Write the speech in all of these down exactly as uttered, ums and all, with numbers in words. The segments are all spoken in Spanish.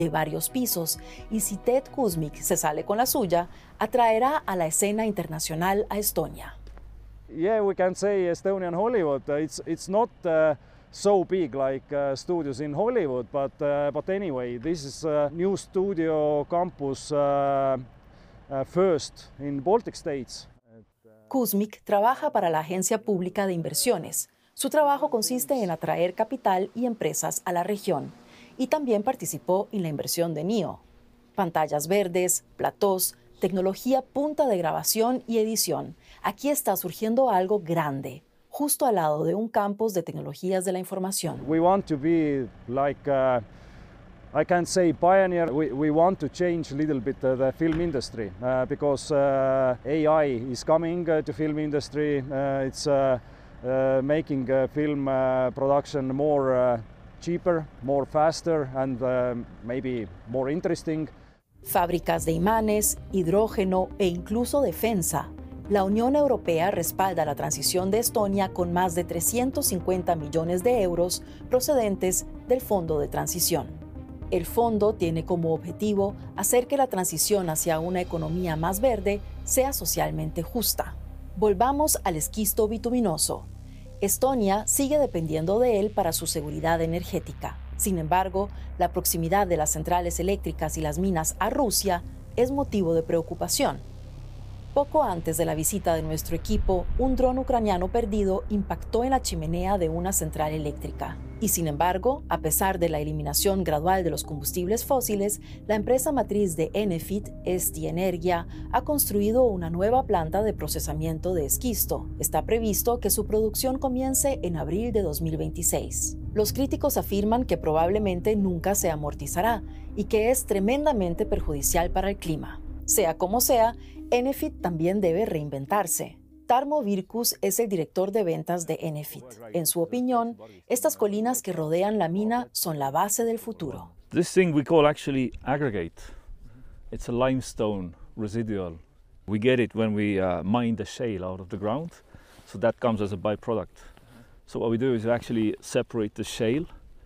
de varios pisos, y si Ted Kuzmic se sale con la suya, atraerá a la escena internacional a Estonia. Yeah, we can say Estonian Hollywood. It's it's not uh, so big like uh, studios in Hollywood, but uh, but anyway, this is a new studio campus uh, uh, first in Baltic States. Kuzmic trabaja para la Agencia Pública de Inversiones. Su trabajo consiste en atraer capital y empresas a la región, y también participó en la inversión de NIO. Pantallas verdes, platós, tecnología punta de grabación y edición. Aquí está surgiendo algo grande, justo al lado de un campus de tecnologías de la información. We want to be like, uh, I can say pioneer. We, we want to change a little bit uh, the film industry uh, because uh, A I is coming uh, to film industry. Uh, it's uh, uh, making uh, film uh, production more uh, cheaper, more faster, and uh, maybe more interesting. Fábricas de imanes, hidrógeno e incluso defensa. La Unión Europea respalda la transición de Estonia con más de trescientos cincuenta millones de euros procedentes del Fondo de Transición. El fondo tiene como objetivo hacer que la transición hacia una economía más verde sea socialmente justa. Volvamos al esquisto bituminoso. Estonia sigue dependiendo de él para su seguridad energética. Sin embargo, la proximidad de las centrales eléctricas y las minas a Rusia es motivo de preocupación. Poco antes de la visita de nuestro equipo, un dron ucraniano perdido impactó en la chimenea de una central eléctrica. Y sin embargo, a pesar de la eliminación gradual de los combustibles fósiles, la empresa matriz de Enefit, Esti Energia, ha construido una nueva planta de procesamiento de esquisto. Está previsto que su producción comience en abril de dos mil veintiséis. Los críticos afirman que probablemente nunca se amortizará y que es tremendamente perjudicial para el clima. Sea como sea, Enefit también debe reinventarse. Tarmo Virkus es el director de ventas de Enefit. En su opinión, estas colinas que rodean la mina son la base del futuro. This thing we call actually aggregate. It's a limestone residual. We get it when we uh, mine the shale out of the ground, so that comes as a byproduct. So what we do is we actually separate the shale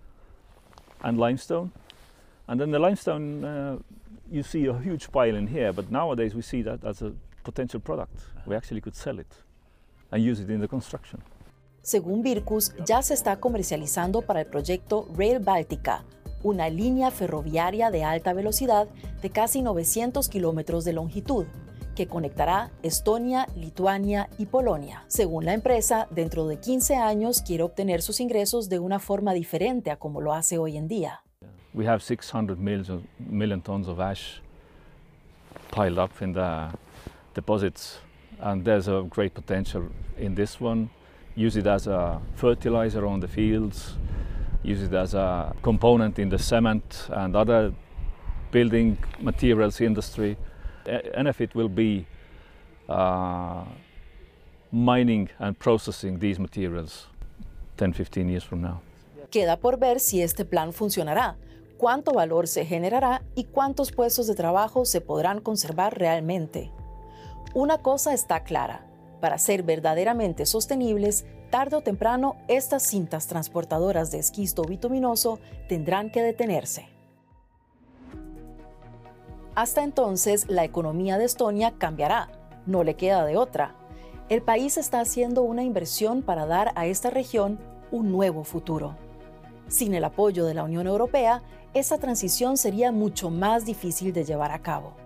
and limestone, and then the limestone uh, you see a huge pile in here, but nowadays we see that as a potential product. We actually could sell it and use it in the construction. Según Virkus, ya se está comercializando para el proyecto Rail Baltica, una línea ferroviaria de alta velocidad de casi novecientos kilómetros de longitud, que conectará Estonia, Lituania y Polonia. Según la empresa, dentro de quince años quiere obtener sus ingresos de una forma diferente a como lo hace hoy en día. We have six hundred million, million tons of ash piled up in the deposits, and there's a great potential in this one. Use it as a fertilizer on the fields, use it as a component in the cement and other building materials industry. Enefit will be uh, mining and processing these materials ten, fifteen years from now. Queda por ver si este plan funcionará, cuánto valor se generará y cuántos puestos de trabajo se podrán conservar realmente. Una cosa está clara: para ser verdaderamente sostenibles, tarde o temprano estas cintas transportadoras de esquisto bituminoso tendrán que detenerse. Hasta entonces, la economía de Estonia cambiará, no le queda de otra. El país está haciendo una inversión para dar a esta región un nuevo futuro. Sin el apoyo de la Unión Europea, esa transición sería mucho más difícil de llevar a cabo.